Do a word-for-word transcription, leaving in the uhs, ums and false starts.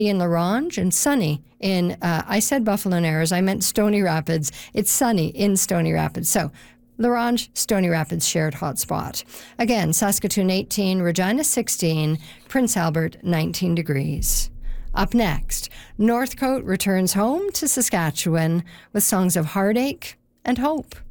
in La Ronge and sunny in, uh, I said Buffalo Narrows, I meant Stony Rapids. It's sunny in Stony Rapids. So La Ronge, Stony Rapids shared hotspot. Again, Saskatoon eighteen, Regina sixteen, Prince Albert nineteen degrees. Up next, Northcote returns home to Saskatchewan with songs of heartache and hope.